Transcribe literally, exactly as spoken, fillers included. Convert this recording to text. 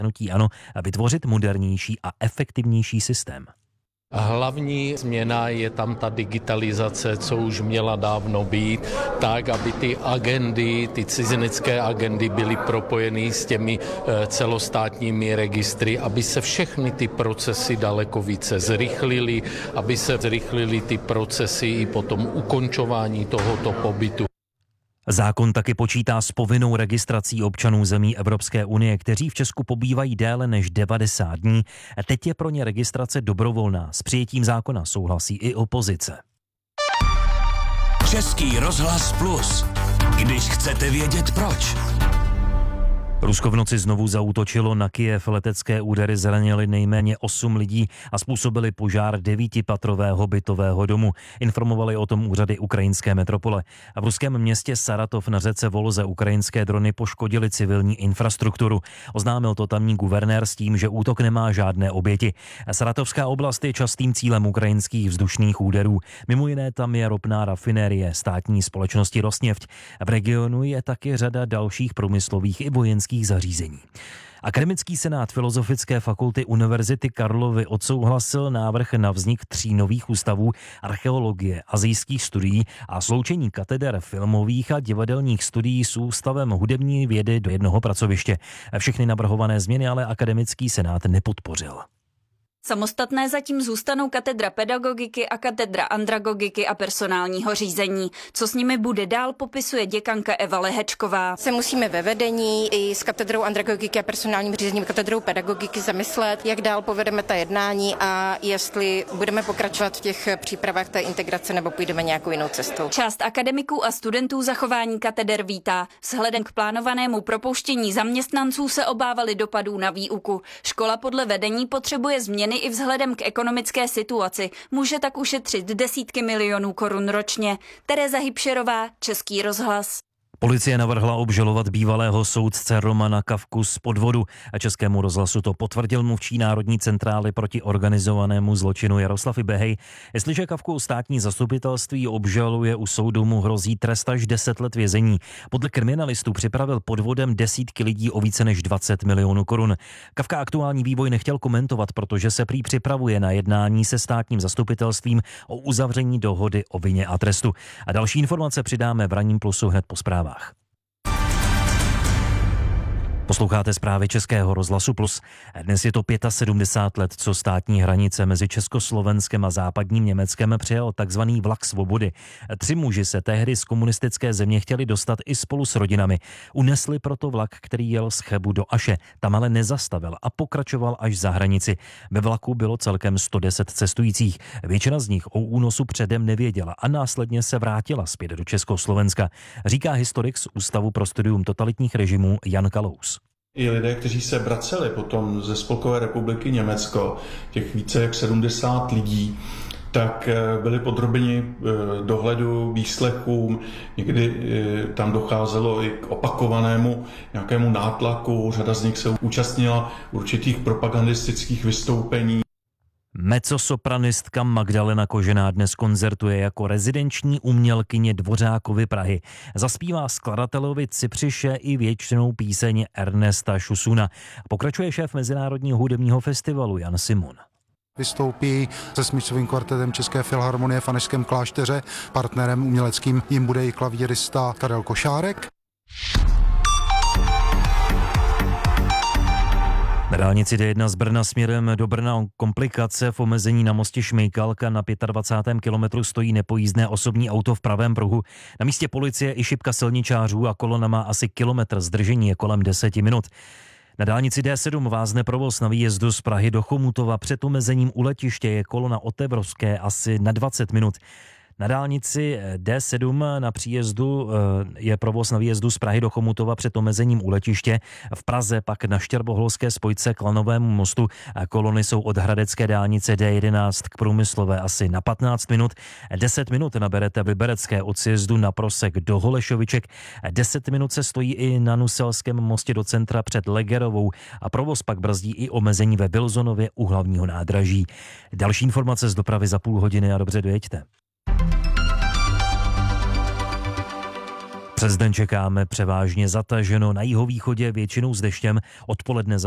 hnutí ANO vytvořit modernější a efektivnější systém. Hlavní změna je tam ta digitalizace, co už měla dávno být, tak, aby ty agendy, ty cizinecké agendy byly propojeny s těmi celostátními registry, aby se všechny ty procesy daleko více zrychlily, aby se zrychlily ty procesy i potom ukončování tohoto pobytu. Zákon taky počítá s povinnou registrací občanů zemí Evropské unie, kteří v Česku pobývají déle než devadesát dní. Teď je pro ně registrace dobrovolná. S přijetím zákona souhlasí i opozice. Český rozhlas Plus. Když chcete vědět proč. Rusko v noci znovu zaútočilo na Kyjev. Letecké údery zranily nejméně osm lidí a způsobili požár devítipatrového bytového domu. Informovali o tom úřady ukrajinské metropole. A v ruském městě Saratov na řece Volze ukrajinské drony poškodily civilní infrastrukturu. Oznámil to tamní guvernér s tím, že útok nemá žádné oběti. Saratovská oblast je častým cílem ukrajinských vzdušných úderů. Mimo jiné tam je ropná rafinérie státní společnosti Rosneft. V regionu je taky řada dalších průmyslových i vojenských zařízení. Akademický senát Filozofické fakulty Univerzity Karlovy odsouhlasil návrh na vznik tří nových ústavů archeologie, asijských studií a sloučení kateder filmových a divadelních studií s ústavem hudební vědy do jednoho pracoviště. Všechny navrhované změny ale akademický senát nepodpořil. Samostatné zatím zůstanou katedra pedagogiky a katedra andragogiky a personálního řízení. Co s nimi bude dál, popisuje děkanka Eva Lehečková. Se musíme ve vedení i s katedrou andragogiky a personálním řízením, katedrou pedagogiky zamyslet, jak dál povedeme ta jednání a jestli budeme pokračovat v těch přípravách té integrace nebo půjdeme nějakou jinou cestou. Část akademiků a studentů zachování kateder vítá. Vzhledem k plánovanému propouštění zaměstnanců se obávali dopadů na výuku. Škola podle vedení potřebuje změny i vzhledem k ekonomické situaci. Může tak ušetřit desítky milionů korun ročně. Tereza Hybšerová, Český rozhlas. Policie navrhla obžalovat bývalého soudce Romana Kafku z podvodu. A Českému rozhlasu to potvrdil mluvčí Národní centrály proti organizovanému zločinu Jaroslav Ibehej. Jestliže Kafku státní zastupitelství obžaluje, u soudu mu hrozí trest až deset let vězení. Podle kriminalistů připravil podvodem desítky lidí o více než dvacet milionů korun. Kafka aktuální vývoj nechtěl komentovat, protože se prý připravuje na jednání se státním zastupitelstvím o uzavření dohody o vině a trestu. A další informace přidáme v Ranním plusu hned po zprávách. Posloucháte zprávy Českého rozhlasu Plus. Dnes je to sedmdesát pět let, co státní hranice mezi Československem a západním Německem přijel takzvaný vlak svobody. Tři muži se tehdy z komunistické země chtěli dostat i spolu s rodinami. Unesli proto vlak, který jel z Chebu do Aše. Tam ale nezastavil a pokračoval až za hranici. Ve vlaku bylo celkem sto deset cestujících. Většina z nich o únosu předem nevěděla a následně se vrátila zpět do Československa, říká historik z Ústavu pro studium totalitních režimů Jan Kalous. I lidé, kteří se vraceli potom ze Spolkové republiky Německo, těch více jak sedmdesát lidí, tak byli podrobeni dohledu, výslechům, někdy tam docházelo i k opakovanému nějakému nátlaku, řada z nich se účastnila určitých propagandistických vystoupení. Mezzosopranistka Magdalena Kožená dnes koncertuje jako rezidenční umělkyně Dvořákovy Prahy. Zaspívá skladatelovi Cypřiše i věčnou píseň Ernesta Šusuna. Pokračuje šéf Mezinárodního hudebního festivalu Jan Simon. Vystoupí se smyčcovým kvartetem České filharmonie v Anežském klášteře. Partnerem uměleckým jim bude i klavírista Karel Košárek. Na dálnici D jedna z Brna směrem do Brna komplikace v omezení na mostě Šmejkalka na dvacátém pátém kilometru stojí nepojízdné osobní auto v pravém pruhu. Na místě policie i šipka silničářů a kolona má asi kilometr, zdržení je kolem deseti minut. Na dálnici D sedm vázne provoz na výjezdu z Prahy do Chomutova. Před omezením u letiště je kolona od Evropské asi na dvacet minut. Na dálnici D sedm na příjezdu je provoz na výjezdu z Prahy do Chomutova před omezením u letiště. V Praze pak na štěrboholské spojce k Lanovému mostu kolony jsou od hradecké dálnice D jedenáct k Průmyslové asi na patnáct minut. deset minut naberete v Liberecké od sjezdu na Prosek do Holešoviček. deset minut se stojí i na Nuselském mostě do centra před Legerovou a provoz pak brzdí i omezení ve Wilsonově u hlavního nádraží. Další informace z dopravy za půl hodiny a dobře dojeďte. Přes den čekáme převážně zataženo, na jihovýchodě většinou s deštěm, odpoledne